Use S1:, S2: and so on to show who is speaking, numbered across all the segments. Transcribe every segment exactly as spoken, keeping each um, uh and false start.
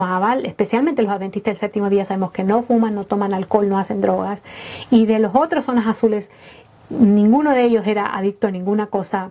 S1: especialmente los adventistas del séptimo día, sabemos que no fuman, no toman alcohol, no hacen drogas. Y de los otros zonas azules, ninguno de ellos era adicto a ninguna cosa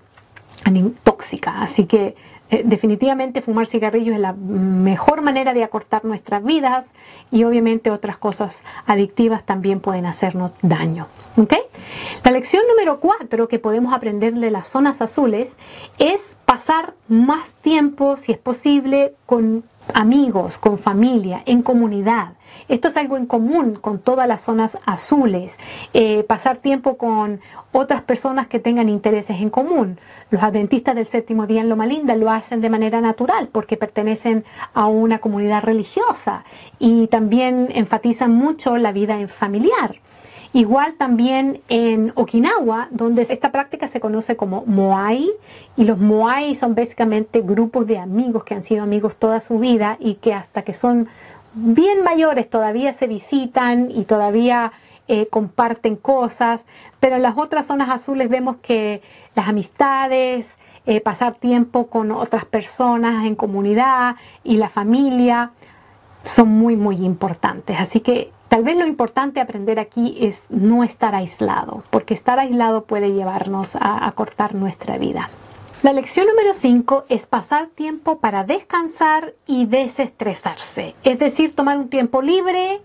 S1: tóxica. Así que eh, definitivamente fumar cigarrillos es la mejor manera de acortar nuestras vidas, y obviamente otras cosas adictivas también pueden hacernos daño. ¿Okay? La lección número cuatro que podemos aprender de las zonas azules es pasar más tiempo, si es posible, con amigos, con familia, en comunidad. Esto es algo en común con todas las zonas azules. Eh, pasar tiempo con otras personas que tengan intereses en común. Los adventistas del séptimo día en Loma Linda lo hacen de manera natural porque pertenecen a una comunidad religiosa y también enfatizan mucho la vida en familiar. Igual también en Okinawa, donde esta práctica se conoce como Moai, y los Moai son básicamente grupos de amigos que han sido amigos toda su vida y que hasta que son bien mayores todavía se visitan y todavía eh, comparten cosas, pero en las otras zonas azules vemos que las amistades, eh, pasar tiempo con otras personas en comunidad y la familia son muy muy importantes. Así que tal vez lo importante aprender aquí es no estar aislado, porque estar aislado puede llevarnos a acortar nuestra vida. La lección número cinco es pasar tiempo para descansar y desestresarse. Es decir, tomar un tiempo libre,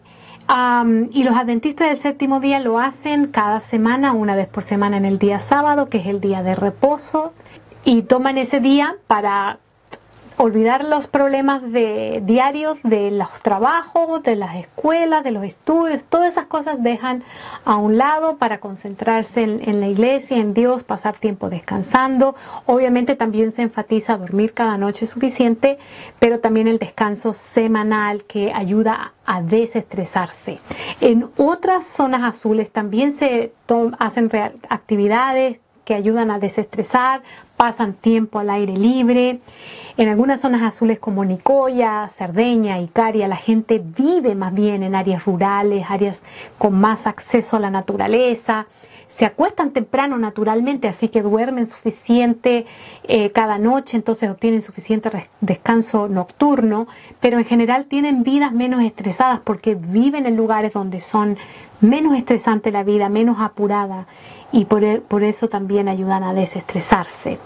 S1: um, y los adventistas del séptimo día lo hacen cada semana, una vez por semana en el día sábado, que es el día de reposo, y toman ese día para olvidar los problemas de, diarios de los trabajos, de las escuelas, de los estudios. Todas esas cosas dejan a un lado para concentrarse en, en la iglesia, en Dios, pasar tiempo descansando. Obviamente también se enfatiza dormir cada noche suficiente, pero también el descanso semanal que ayuda a desestresarse. En otras zonas azules también se hacen actividades que ayudan a desestresar, pasan tiempo al aire libre. En algunas zonas azules como Nicoya, Cerdeña, Icaria, la gente vive más bien en áreas rurales, áreas con más acceso a la naturaleza. Se acuestan temprano naturalmente, así que duermen suficiente eh, cada noche, entonces obtienen suficiente descanso nocturno, pero en general tienen vidas menos estresadas porque viven en lugares donde son menos estresante la vida, menos apurada, y por, por eso también ayudan a desestresarse.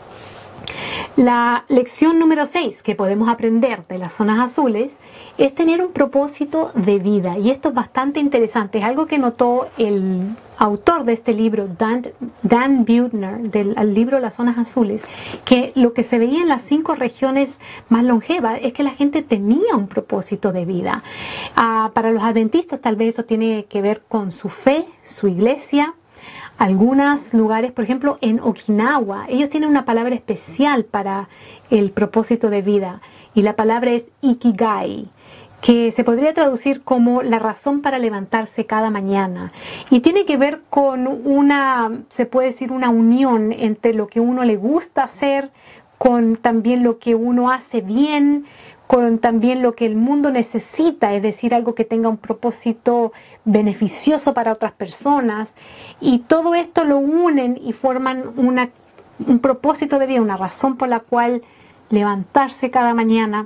S1: La lección número seis que podemos aprender de las zonas azules es tener un propósito de vida, y esto es bastante interesante. Es algo que notó el autor de este libro, Dan, Dan Buettner, del libro Las Zonas Azules, que lo que se veía en las cinco regiones más longevas es que la gente tenía un propósito de vida. Uh, para los adventistas tal vez eso tiene que ver con su fe, su iglesia. Algunos lugares, por ejemplo en Okinawa, ellos tienen una palabra especial para el propósito de vida, y la palabra es Ikigai, que se podría traducir como la razón para levantarse cada mañana, y tiene que ver con una, se puede decir, una unión entre lo que uno le gusta hacer, con también lo que uno hace bien, con también lo que el mundo necesita, es decir, algo que tenga un propósito beneficioso para otras personas, y todo esto lo unen y forman una, un propósito de vida, una razón por la cual levantarse cada mañana.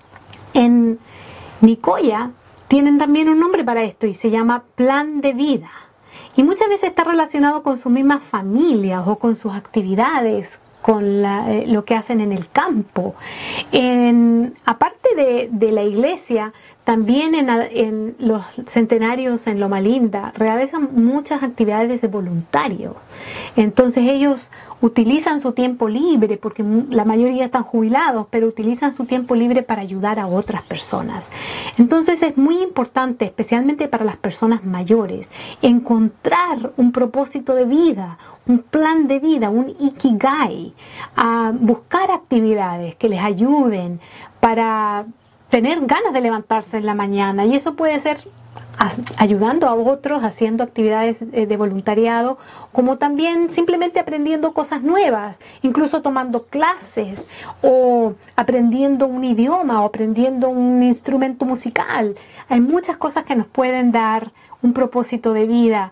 S1: En Nicoya tienen también un nombre para esto y se llama plan de vida, y muchas veces está relacionado con sus mismas familias o con sus actividades, con la, eh, lo que hacen en el campo. En, aparte de, de la iglesia, también en, en los centenarios en Loma Linda realizan muchas actividades de voluntarios. Entonces ellos utilizan su tiempo libre, porque la mayoría están jubilados, pero utilizan su tiempo libre para ayudar a otras personas. Entonces es muy importante, especialmente para las personas mayores, encontrar un propósito de vida, un plan de vida, un ikigai, a buscar actividades que les ayuden para tener ganas de levantarse en la mañana, y eso puede ser ayudando a otros, haciendo actividades de voluntariado, como también simplemente aprendiendo cosas nuevas, incluso tomando clases o aprendiendo un idioma o aprendiendo un instrumento musical. Hay muchas cosas que nos pueden dar un propósito de vida,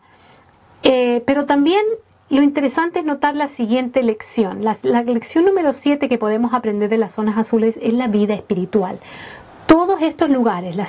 S1: eh, pero también lo interesante es notar la siguiente lección. La, la lección número siete que podemos aprender de las zonas azules es la vida espiritual. todos estos lugares, la